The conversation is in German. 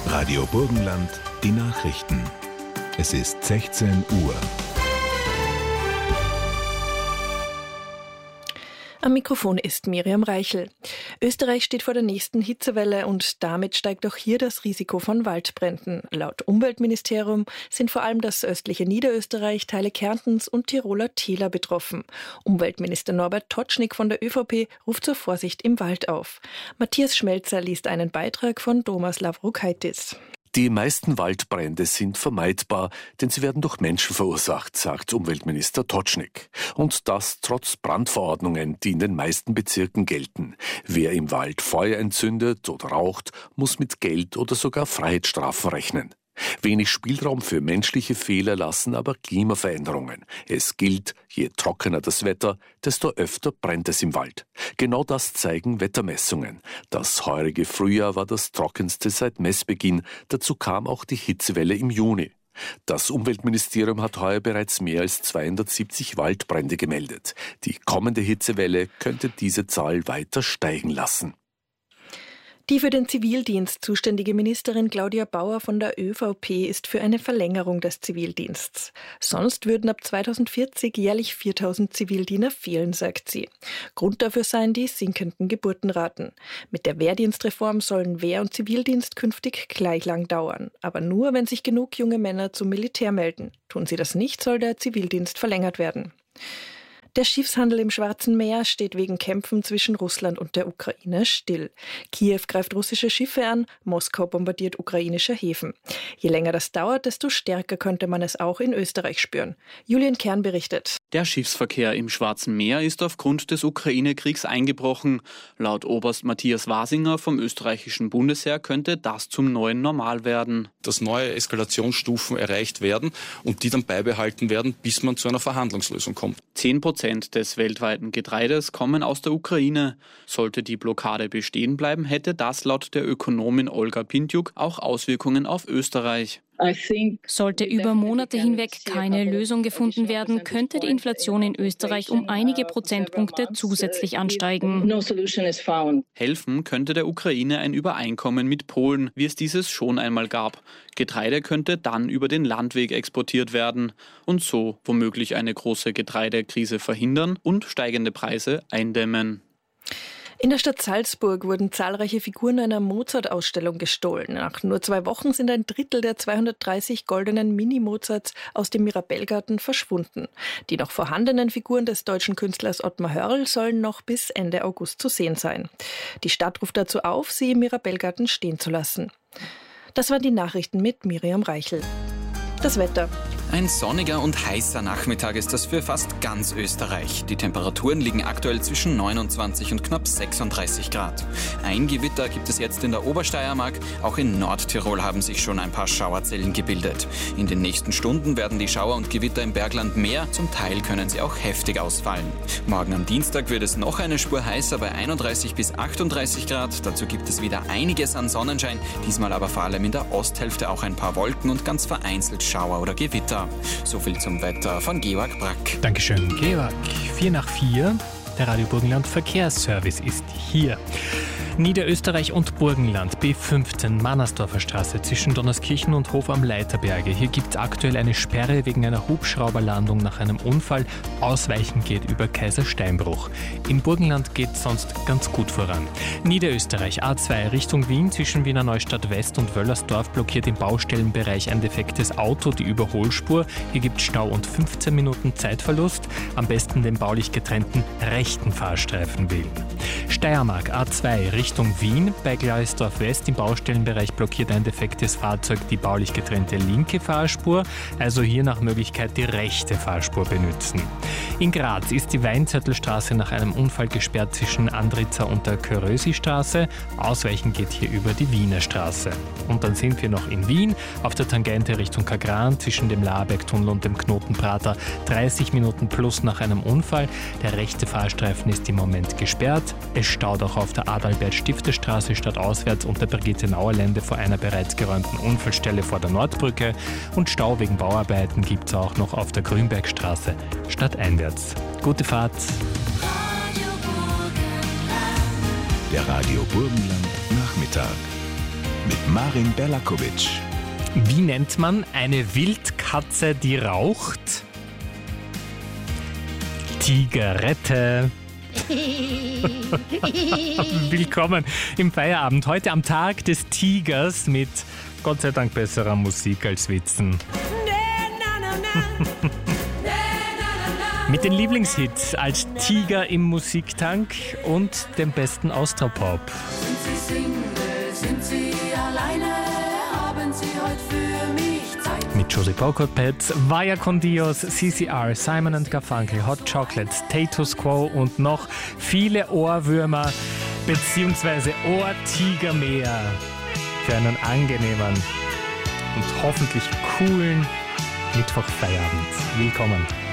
Radio Burgenland, die Nachrichten. Es ist 16 Uhr. Am Mikrofon ist Miriam Reichel. Österreich steht vor der nächsten Hitzewelle und damit steigt auch hier das Risiko von Waldbränden. Laut Umweltministerium sind vor allem das östliche Niederösterreich, Teile Kärntens und Tiroler Täler betroffen. Umweltminister Norbert Totschnig von der ÖVP ruft zur Vorsicht im Wald auf. Matthias Schmelzer liest einen Beitrag von Thomas Lavrokaitis. Die meisten Waldbrände sind vermeidbar, denn sie werden durch Menschen verursacht, sagt Umweltminister Totschnig. Und das trotz Brandverordnungen, die in den meisten Bezirken gelten. Wer im Wald Feuer entzündet oder raucht, muss mit Geld oder sogar Freiheitsstrafen rechnen. Wenig Spielraum für menschliche Fehler lassen aber Klimaveränderungen. Es gilt, je trockener das Wetter, desto öfter brennt es im Wald. Genau das zeigen Wettermessungen. Das heurige Frühjahr war das trockenste seit Messbeginn. Dazu kam auch die Hitzewelle im Juni. Das Umweltministerium hat heuer bereits mehr als 270 Waldbrände gemeldet. Die kommende Hitzewelle könnte diese Zahl weiter steigen lassen. Die für den Zivildienst zuständige Ministerin Claudia Bauer von der ÖVP ist für eine Verlängerung des Zivildienstes. Sonst würden ab 2040 jährlich 4.000 Zivildiener fehlen, sagt sie. Grund dafür seien die sinkenden Geburtenraten. Mit der Wehrdienstreform sollen Wehr- und Zivildienst künftig gleich lang dauern. Aber nur, wenn sich genug junge Männer zum Militär melden. Tun sie das nicht, soll der Zivildienst verlängert werden. Der Schiffshandel im Schwarzen Meer steht wegen Kämpfen zwischen Russland und der Ukraine still. Kiew greift russische Schiffe an, Moskau bombardiert ukrainische Häfen. Je länger das dauert, desto stärker könnte man es auch in Österreich spüren. Julian Kern berichtet. Der Schiffsverkehr im Schwarzen Meer ist aufgrund des Ukraine-Kriegs eingebrochen. Laut Oberst Matthias Wasinger vom österreichischen Bundesheer könnte das zum neuen Normal werden. Dass neue Eskalationsstufen erreicht werden und die dann beibehalten werden, bis man zu einer Verhandlungslösung kommt. 10% des weltweiten Getreides kommen aus der Ukraine. Sollte die Blockade bestehen bleiben, hätte das laut der Ökonomin Olga Pintjuk auch Auswirkungen auf Österreich. Sollte über Monate hinweg keine Lösung gefunden werden, könnte die Inflation in Österreich um einige Prozentpunkte zusätzlich ansteigen. Helfen könnte der Ukraine ein Übereinkommen mit Polen, wie es dieses schon einmal gab. Getreide könnte dann über den Landweg exportiert werden und so womöglich eine große Getreidekrise verhindern und steigende Preise eindämmen. In der Stadt Salzburg wurden zahlreiche Figuren einer Mozart-Ausstellung gestohlen. Nach nur 2 Wochen sind ein Drittel der 230 goldenen Mini-Mozarts aus dem Mirabellgarten verschwunden. Die noch vorhandenen Figuren des deutschen Künstlers Ottmar Hörl sollen noch bis Ende August zu sehen sein. Die Stadt ruft dazu auf, sie im Mirabellgarten stehen zu lassen. Das waren die Nachrichten mit Miriam Reichel. Das Wetter. Ein sonniger und heißer Nachmittag ist das für fast ganz Österreich. Die Temperaturen liegen aktuell zwischen 29 und knapp 36 Grad. Ein Gewitter gibt es jetzt in der Obersteiermark. Auch in Nordtirol haben sich schon ein paar Schauerzellen gebildet. In den nächsten Stunden werden die Schauer und Gewitter im Bergland mehr. Zum Teil können sie auch heftig ausfallen. Morgen am Dienstag wird es noch eine Spur heißer bei 31 bis 38 Grad. Dazu gibt es wieder einiges an Sonnenschein. Diesmal aber vor allem in der Osthälfte auch ein paar Wolken und ganz vereinzelt Schauer oder Gewitter. So viel zum Wetter von Georg Brack. Dankeschön, Georg. 4:04. Der Radio Burgenland Verkehrsservice ist hier. Niederösterreich und Burgenland, B15, Mannersdorfer Straße zwischen Donnerskirchen und Hof am Leiterberge. Hier gibt es aktuell eine Sperre wegen einer Hubschrauberlandung nach einem Unfall. Ausweichen geht über Kaisersteinbruch. Im Burgenland geht es sonst ganz gut voran. Niederösterreich, A2 Richtung Wien zwischen Wiener Neustadt West und Wöllersdorf blockiert im Baustellenbereich ein defektes Auto, die Überholspur. Hier gibt es Stau und 15 Minuten Zeitverlust. Am besten den baulich getrennten rechten Fahrstreifen wählen. Steiermark, A2 Richtung Wien, bei Gleisdorf West im Baustellenbereich blockiert ein defektes Fahrzeug die baulich getrennte linke Fahrspur, also hier nach Möglichkeit die rechte Fahrspur benutzen. In Graz ist die Weinzettelstraße nach einem Unfall gesperrt zwischen Andritzer und der Körösi-Straße. Ausweichen geht hier über die Wiener Straße. Und dann sind wir noch in Wien, auf der Tangente Richtung Kagran zwischen dem Laerbergtunnel und dem Knotenprater. 30 Minuten plus nach einem Unfall. Der rechte Fahrstreifen ist im Moment gesperrt. Es staut auch auf der Adalbert-Stifter-Straße stadtauswärts unter Brigitte-Nauer-Lände vor einer bereits geräumten Unfallstelle vor der Nordbrücke und Stau wegen Bauarbeiten gibt es auch noch auf der Grünbergstraße stadteinwärts. Gute Fahrt! Der Radio Burgenland Nachmittag. mit Marin Berlakovic. Wie nennt man eine Wildkatze, die raucht? Tigerette. Willkommen im Feierabend. Heute am Tag des Tigers mit Gott sei Dank besserer Musik als Witzen. Mit den Lieblingshits als Tiger im Musiktank und dem besten Austropop. Sind Sie Single, sind Sie alleine, haben Sie heute für mich Zeit? Mit Josie Bocot-Pets, Vaya con Dios, CCR, Simon & Garfunkel, Hot Chocolate, Status Quo und noch viele Ohrwürmer bzw. Ohrtiger mehr für einen angenehmen und hoffentlich coolen Mittwochfeierabend. Willkommen.